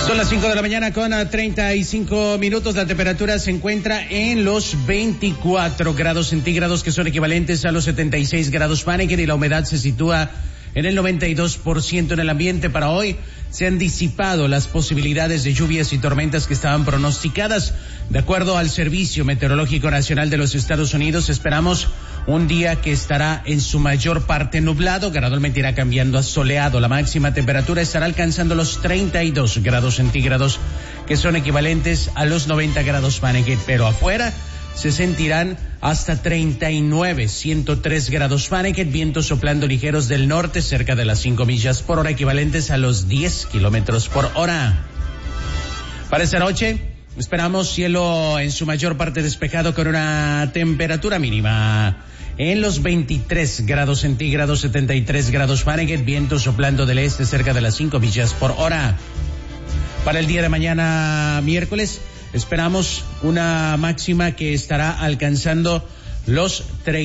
Son las 5 de la mañana con 35 minutos. La temperatura se encuentra en los 24 grados centígrados, que son equivalentes a los 76 grados Fahrenheit, y la humedad se sitúa en el 92% en el ambiente. Para hoy se han disipado las posibilidades de lluvias y tormentas que estaban pronosticadas. De acuerdo al Servicio Meteorológico Nacional de los Estados Unidos, esperamos un día que estará en su mayor parte nublado, gradualmente irá cambiando a soleado. La máxima temperatura estará alcanzando los 32 grados centígrados, que son equivalentes a los 90 grados Fahrenheit, pero afuera se sentirán hasta 39, 103 grados Fahrenheit, vientos soplando ligeros del norte cerca de las 5 millas por hora, equivalentes a los 10 kilómetros por hora. Para esta noche esperamos cielo en su mayor parte despejado, con una temperatura mínima en los 23 grados centígrados, 73 grados Fahrenheit, vientos soplando del este cerca de las 5 millas por hora. Para el día de mañana, miércoles, esperamos una máxima que estará alcanzando los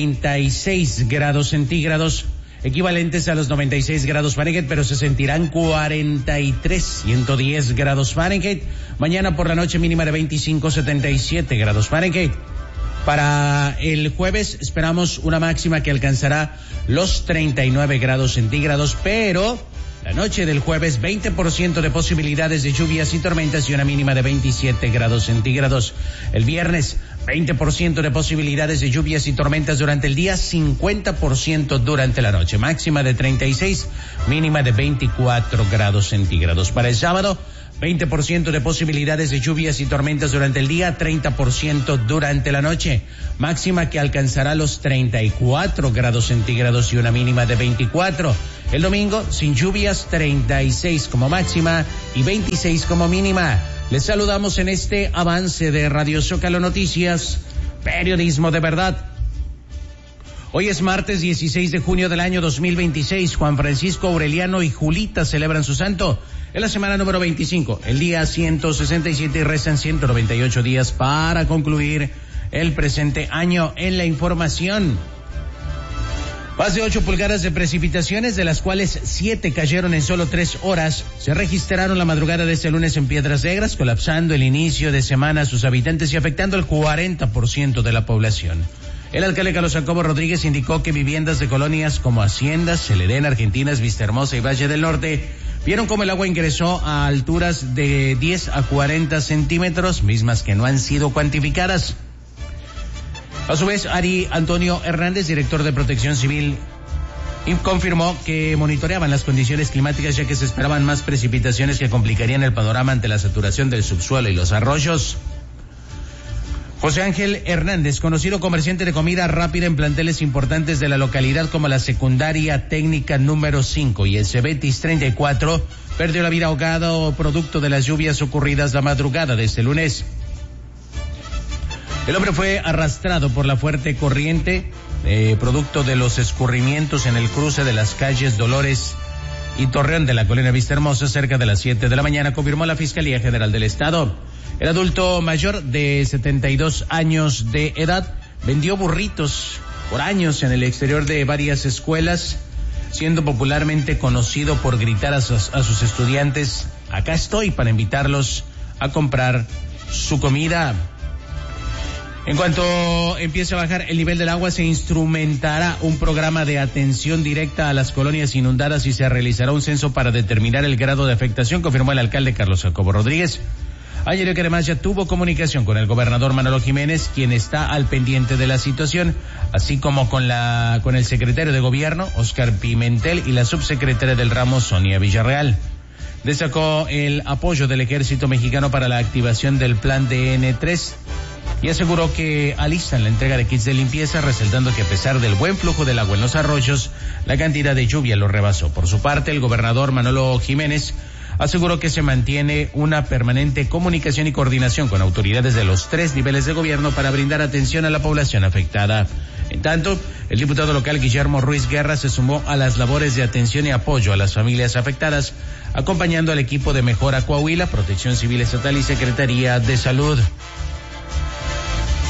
36 grados centígrados, equivalentes a los 96 grados Fahrenheit, pero se sentirán 43, 110 grados Fahrenheit. Mañana por la noche mínima de 25, 77 grados Fahrenheit. Para el jueves esperamos una máxima que alcanzará los 39 grados centígrados, pero la noche del jueves 20% de posibilidades de lluvias y tormentas y una mínima de 27 grados centígrados. El viernes 20% de posibilidades de lluvias y tormentas durante el día, 50% durante la noche. Máxima de 36, mínima de 24 grados centígrados. Para el sábado 20% de posibilidades de lluvias y tormentas durante el día, 30% durante la noche. Máxima que alcanzará los 34 grados centígrados y una mínima de 24. El domingo, sin lluvias, 36 como máxima y 26 como mínima. Les saludamos en este avance de Radio Zócalo Noticias, periodismo de verdad. Hoy es martes 16 de junio del año 2026. Juan Francisco, Aureliano y Julita celebran su santo. Es la semana número 25, el día 167, y restan 198 días para concluir el presente año. En la información, más de 8 pulgadas de precipitaciones, de las cuales 7 cayeron en solo 3 horas, se registraron la madrugada de este lunes en Piedras Negras, colapsando el inicio de semana a sus habitantes y afectando el 40% de la población. El alcalde Carlos Jacobo Rodríguez indicó que viviendas de colonias como Haciendas, Celedén, Argentinas, Vistahermosa y Valle del Norte vieron cómo el agua ingresó a alturas de 10 a 40 centímetros, mismas que no han sido cuantificadas. A su vez, Ari Antonio Hernández, director de Protección Civil, confirmó que monitoreaban las condiciones climáticas, ya que se esperaban más precipitaciones que complicarían el panorama ante la saturación del subsuelo y los arroyos. José Ángel Hernández, conocido comerciante de comida rápida en planteles importantes de la localidad como la Secundaria Técnica número 5 y el Cebetis 34, perdió la vida ahogado producto de las lluvias ocurridas la madrugada de este lunes. El hombre fue arrastrado por la fuerte corriente, producto de los escurrimientos en el cruce de las calles Dolores y Torreón de la colonia Vistahermosa cerca de las 7 de la mañana, confirmó la Fiscalía General del Estado. El adulto mayor de 72 años de edad vendió burritos por años en el exterior de varias escuelas, siendo popularmente conocido por gritar a sus estudiantes: acá estoy, para invitarlos a comprar su comida. En cuanto empiece a bajar el nivel del agua, se instrumentará un programa de atención directa a las colonias inundadas y se realizará un censo para determinar el grado de afectación, confirmó el alcalde Carlos Jacobo Rodríguez. Ayer que además ya tuvo comunicación con el gobernador Manolo Jiménez, quien está al pendiente de la situación, así como con el secretario de gobierno, Óscar Pimentel, y la subsecretaria del ramo, Sonia Villarreal. Destacó el apoyo del Ejército Mexicano para la activación del plan DN3 y aseguró que alistan la entrega de kits de limpieza, resaltando que a pesar del buen flujo del agua en los arroyos, la cantidad de lluvia lo rebasó. Por su parte, el gobernador Manolo Jiménez aseguró que se mantiene una permanente comunicación y coordinación con autoridades de los 3 niveles de gobierno para brindar atención a la población afectada. En tanto, el diputado local Guillermo Ruiz Guerra se sumó a las labores de atención y apoyo a las familias afectadas, acompañando al equipo de Mejora Coahuila, Protección Civil Estatal y Secretaría de Salud.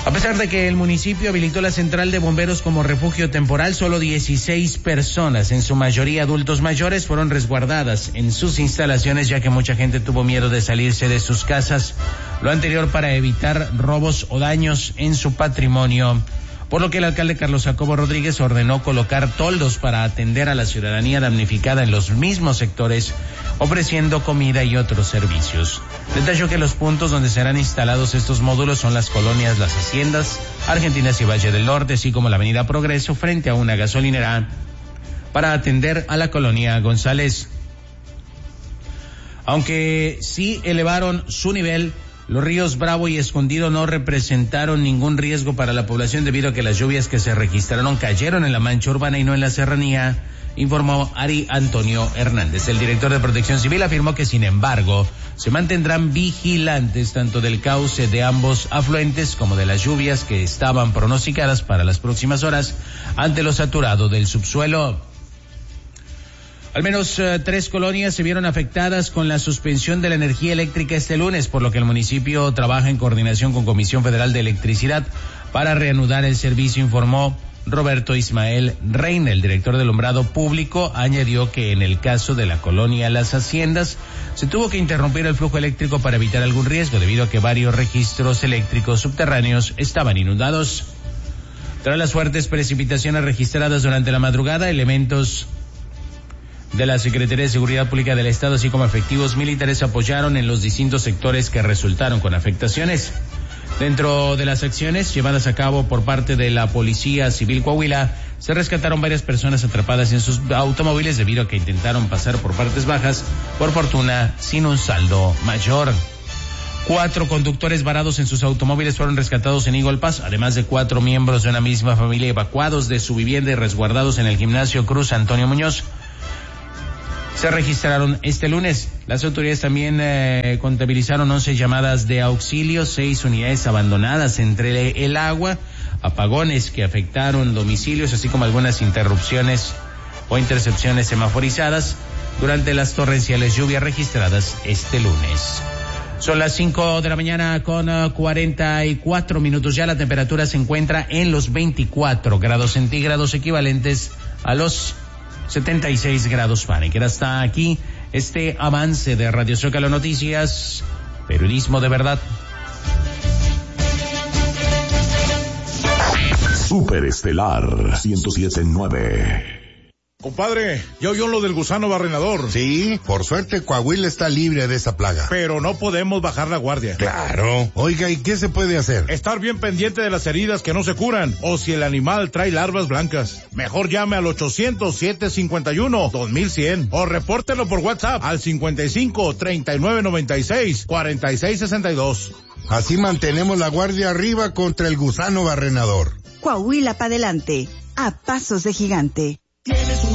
A pesar de que el municipio habilitó la central de bomberos como refugio temporal, solo 16 personas, en su mayoría adultos mayores, fueron resguardadas en sus instalaciones, ya que mucha gente tuvo miedo de salirse de sus casas, lo anterior para evitar robos o daños en su patrimonio, por lo que el alcalde Carlos Jacobo Rodríguez ordenó colocar toldos para atender a la ciudadanía damnificada en los mismos sectores, ofreciendo comida y otros servicios. Detalló que los puntos donde serán instalados estos módulos son las colonias Las Haciendas, Argentinas y Valle del Norte, así como la avenida Progreso frente a una gasolinera, para atender a la colonia González. Aunque sí elevaron su nivel, los ríos Bravo y Escondido no representaron ningún riesgo para la población debido a que las lluvias que se registraron cayeron en la mancha urbana y no en la serranía, informó Ari Antonio Hernández. El director de Protección Civil afirmó que, sin embargo, se mantendrán vigilantes tanto del cauce de ambos afluentes como de las lluvias que estaban pronosticadas para las próximas horas ante lo saturado del subsuelo. Al menos 3 colonias se vieron afectadas con la suspensión de la energía eléctrica este lunes, por lo que el municipio trabaja en coordinación con Comisión Federal de Electricidad para reanudar el servicio, informó Roberto Ismael Reina. El director del alumbrado público añadió que en el caso de la colonia Las Haciendas se tuvo que interrumpir el flujo eléctrico para evitar algún riesgo debido a que varios registros eléctricos subterráneos estaban inundados. Tras las fuertes precipitaciones registradas durante la madrugada, elementos de la Secretaría de Seguridad Pública del Estado, así como efectivos militares, apoyaron en los distintos sectores que resultaron con afectaciones. Dentro de las acciones llevadas a cabo por parte de la Policía Civil Coahuila, se rescataron varias personas atrapadas en sus automóviles debido a que intentaron pasar por partes bajas, por fortuna sin un saldo mayor. 4 conductores varados en sus automóviles fueron rescatados en Eagle Pass, además de 4 miembros de una misma familia evacuados de su vivienda y resguardados en el gimnasio Cruz Antonio Muñoz. Se registraron este lunes. Las autoridades también contabilizaron 11 llamadas de auxilio, 6 unidades abandonadas entre el agua, apagones que afectaron domicilios, así como algunas interrupciones o intercepciones semaforizadas durante las torrenciales lluvias registradas este lunes. Son las 5 de la mañana con 44 minutos. Ya la temperatura se encuentra en los 24 grados centígrados, equivalentes a los 76 grados Fahrenheit. Hasta aquí este avance de Radio Zócalo Noticias, periodismo de verdad. Superestelar 107.9. Compadre, ¿ya oyó lo del gusano barrenador? Sí, por suerte Coahuila está libre de esa plaga. Pero no podemos bajar la guardia. Claro. Oiga, ¿y qué se puede hacer? Estar bien pendiente de las heridas que no se curan, o si el animal trae larvas blancas. Mejor llame al 800-751-2100 o repórtelo por WhatsApp al 55-3996-4662. Así mantenemos la guardia arriba contra el gusano barrenador. Coahuila para adelante, a pasos de gigante.